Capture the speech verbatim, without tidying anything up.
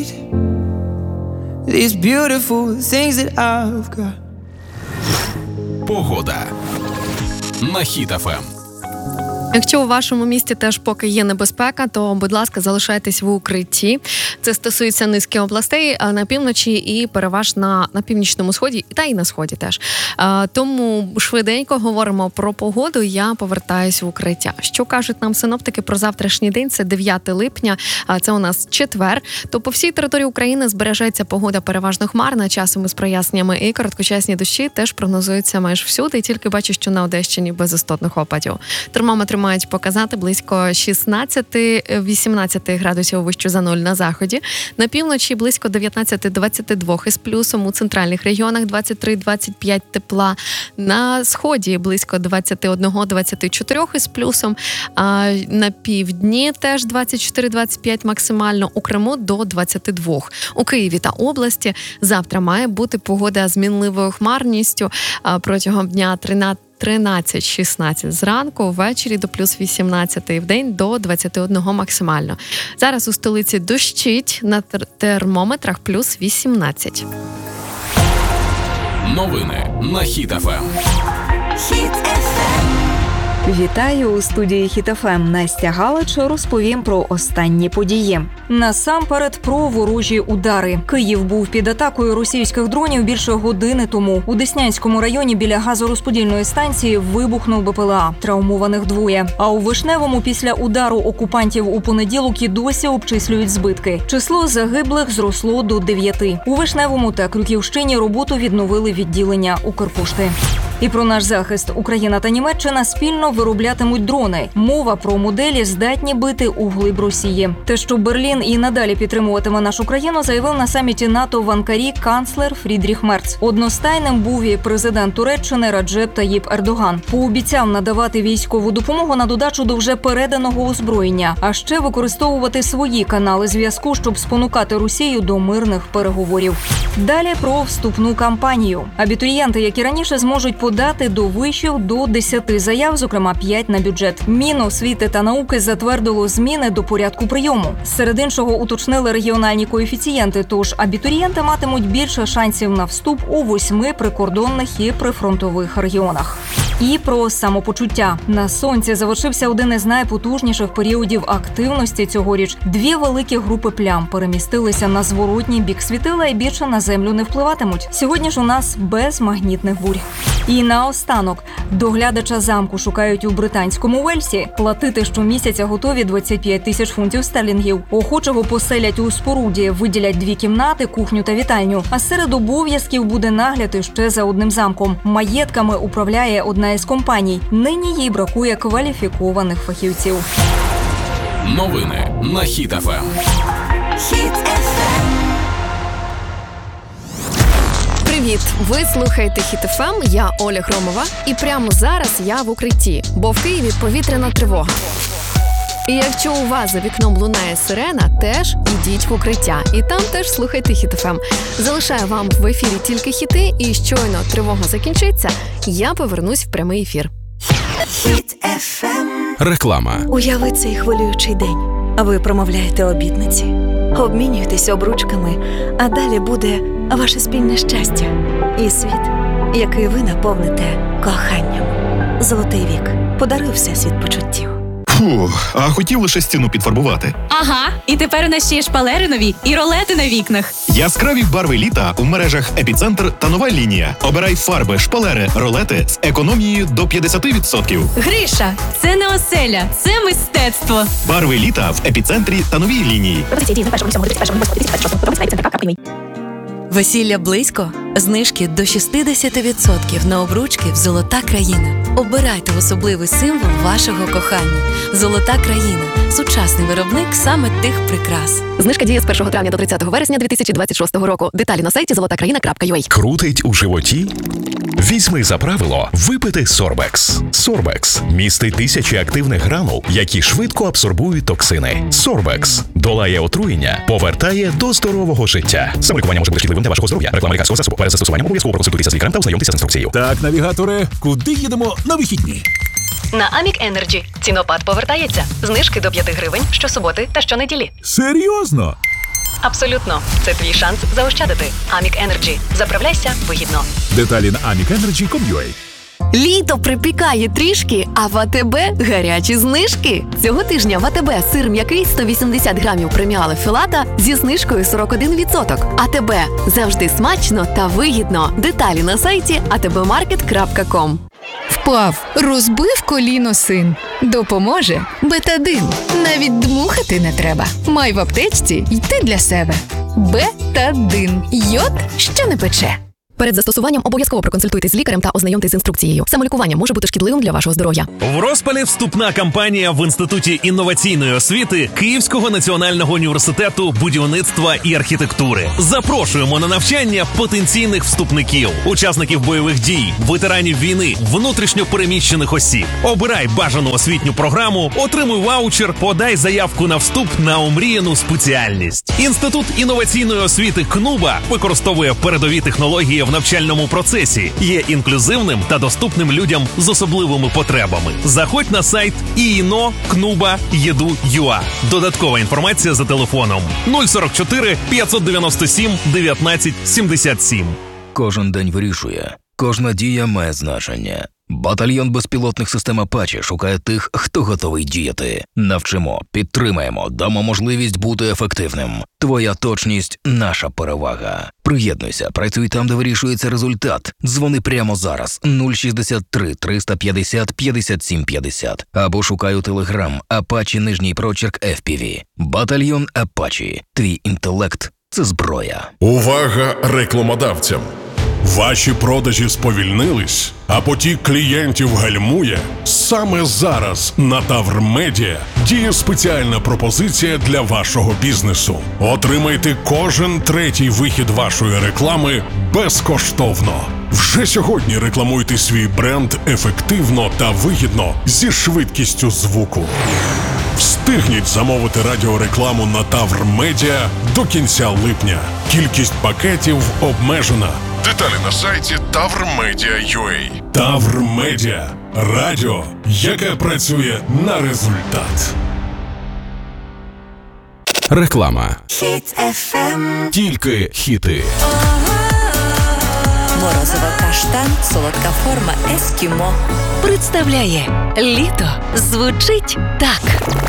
These beautiful things that I've got. Погода на Хіт еф ем. Якщо у вашому місті теж поки є небезпека, то, будь ласка, залишайтесь в укритті. Це стосується низки областей на півночі і переважно на північному сході, та й на сході теж. Тому швиденько говоримо про погоду, я повертаюсь в укриття. Що кажуть нам синоптики про завтрашній день? Це дев'яте липня, це у нас четвер. То по всій території України збережеться погода переважно хмарна, часом із проясненнями, і короткочасні дощі теж прогнозуються майже всюди. І тільки бачу, що на Одещині без істотних опадів. Термометри мають показати близько шістнадцять-вісімнадцять градусів вище за нуль на заході. На півночі близько дев'ятнадцять-двадцять два із плюсом, у центральних регіонах двадцять три двадцять п'ять тепла. На сході близько двадцять один двадцять чотири із плюсом. А на півдні теж двадцять чотири двадцять п'ять максимально. У Криму до двадцять два. У Києві та області завтра має бути погода з мінливою хмарністю. Протягом дня тринадцять-шістнадцять зранку, ввечері до плюс вісімнадцять, в день до двадцять один максимально. Зараз у столиці дощить, на термометрах плюс вісімнадцять. Новини на Хіт еф ем. Хіт еф ем. Вітаю у студії Хіт еф ем. Настя Галич розповім про останні події. Насамперед про ворожі удари. Київ був під атакою російських дронів більше години тому. У Деснянському районі біля газорозподільної станції вибухнув Бе Пе Еле А. Травмованих двоє. А у Вишневому після удару окупантів у понеділок і досі обчислюють збитки. Число загиблих зросло до дев'яти. У Вишневому та Крюківщині роботу відновили відділення Укрпошти. І про наш захист. Україна та Німеччина спільно вироблятимуть дрони. Мова про моделі, здатні бити у глиб Росії. Те, що Берлін і надалі підтримуватиме нашу країну, заявив на саміті НАТО в Анкарі канцлер Фрідріх Мерц. Одностайним був і президент Туреччини Раджеп Таїп Ердоган. Пообіцяв надавати військову допомогу на додачу до вже переданого озброєння, а ще використовувати свої канали зв'язку, щоб спонукати Росію до мирних переговорів. Далі про вступну кампанію. Абітурієнти, як і раніше, зможуть подати до вишів до десяти заяв, зокрема п'ять на бюджет. Міносвіти та науки затвердило зміни до порядку прийому. Серед іншого уточнили регіональні коефіцієнти, тож абітурієнти матимуть більше шансів на вступ у восьми прикордонних і прифронтових регіонах. І про самопочуття. На сонці завершився один із найпотужніших періодів активності цьогоріч. Дві великі групи плям перемістилися на зворотній бік світила і більше на землю не впливатимуть. Сьогодні ж у нас без магнітних бурь. І наостанок. Доглядача замку шукають у британському Уельсі. Платити щомісяця готові двадцять п'ять тисяч фунтів стерлінгів. Охочого поселять у споруді, виділять дві кімнати, кухню та вітальню. А серед обов'язків буде нагляд ще за одним замком. Маєтками управляє одна із компаній. Нині їй бракує кваліфікованих фахівців. Новини на Хіт еф ем. Хіт еф ем. Привіт! Ви слухаєте Хіт еф ем, я Оля Громова, і прямо зараз я в укритті, бо в Києві повітряна тривога. І якщо у вас за вікном лунає сирена, теж ідіть в укриття. І там теж слухайте Хіт еф ем. Залишаю вам в ефірі тільки хіти, і щойно тривога закінчиться, я повернусь в прямий ефір. Хіт еф ем. Реклама. Уяви цей хвилюючий день. Ви промовляєте обітниці, обмінюєтесь обручками, а далі буде ваше спільне щастя і світ, який ви наповните коханням. Золотий вік подарив всесвіт почуттів. Фу, а хотів лише стіну підфарбувати. Ага, і тепер у нас ще є шпалери нові і ролети на вікнах. Яскраві барви літа у мережах «Епіцентр» та «Нова лінія». Обирай фарби, шпалери, ролети з економією до п'ятдесят відсотків. Гриша, це не оселя, це мистецтво. Барви літа в «Епіцентрі» та «Новій лінії». Весілля близько? Знижки до шістдесят відсотків на обручки в «Золота країна». Обирайте особливий символ вашого кохання. «Золота країна» – сучасний виробник саме тих прикрас. Знижка діє з першого травня до тридцятого вересня дві тисячі двадцять шостого року. Деталі на сайті золота країна крапка ю а. Крутить у животі? Візьми за правило випити Сорбекс. Сорбекс містить тисячі активних гранул, які швидко абсорбують токсини. Сорбекс долає отруєння, повертає до здорового життя. Саме лікування може бути шкідливим для вашого здоров'я. Реклама лікарського засобу. Перед застосуванням обов'язково проконсультуйтеся з лікарем та ознайомтеся з інструкцією. Так, навігаторе, куди їдемо на вихідні? На Амік Енерджі цінопад повертається. Знижки до п'яти гривень щосуботи та щонеділі. Серйозно? Абсолютно. Це твій шанс заощадити. Амік Енерджі. Заправляйся вигідно. Деталі на амік енерджі крапка ком крапка ю а. Літо припікає трішки, а в АТБ гарячі знижки. Цього тижня в АТБ сир м'який сто вісімдесят грамів преміале філата зі знижкою сорок один відсоток. АТБ. Завжди смачно та вигідно. Деталі на сайті а те бе маркет крапка ком. Впав, розбив коліно син. Допоможе Бетадин. Навіть дмухати не треба. Май в аптечці й ти для себе. Бетадин. Йод, що не пече. Перед застосуванням обов'язково проконсультуйтесь з лікарем та ознайомтесь з інструкцією. Самолікування може бути шкідливим для вашого здоров'я. В розпалі вступна кампанія в Інституті інноваційної освіти Київського національного університету будівництва і архітектури. Запрошуємо на навчання потенційних вступників, учасників бойових дій, ветеранів війни, внутрішньо переміщених осіб. Обирай бажану освітню програму, отримуй ваучер, подай заявку на вступ на омріяну спеціальність. Інститут інноваційної освіти КНУБА використовує передові технології в навчальному процесі, є інклюзивним та доступним людям з особливими потребами. Заходь на сайт і ен о кнуба точка і ді ю точка ю а. Додаткова інформація за телефоном нуль сорок чотири п'ятсот дев'яносто сім дев'ятнадцять сімдесят сім. Кожен день вирішує. Кожна дія має значення. Батальйон безпілотних систем Апачі шукає тих, хто готовий діяти. Навчимо, підтримаємо, дамо можливість бути ефективним. Твоя точність – наша перевага. Приєднуйся, працюй там, де вирішується результат. Дзвони прямо зараз нуль шістдесят три триста п'ятдесят п'ятдесят сім п'ятдесят або шукай у Телеграм Апачі нижній прочерк еф пі ві. Батальйон Апачі. Твій інтелект – це зброя. Увага рекламодавцям! Ваші продажі сповільнились, а потік клієнтів гальмує? Саме зараз на Тавр Медіа діє спеціальна пропозиція для вашого бізнесу. Отримайте кожен третій вихід вашої реклами безкоштовно. Вже сьогодні рекламуйте свій бренд ефективно та вигідно зі швидкістю звуку. Встигніть замовити радіорекламу на Тавр Медіа до кінця липня. Кількість пакетів обмежена. Деталі на сайті тавр медіа крапка ю а. Тавр Медіа. Радіо, яке працює на результат. Реклама. Хіт еф ем. Тільки хіти. Морозиво каштан, солодка форма ескімо. Представляє літо звучить так.